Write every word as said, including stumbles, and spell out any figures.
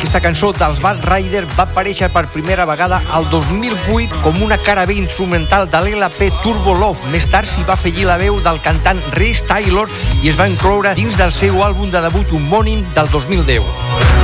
Aquesta cançó dels Bad Rider va aparèixer per primera vegada al dos mil vuit com una cara B instrumental de l'L P Turbo Love. Més tard s'hi va afegir la veu del cantant Rhys Taylor i es va incloure dins del seu àlbum de debut homònim del dos mil deu.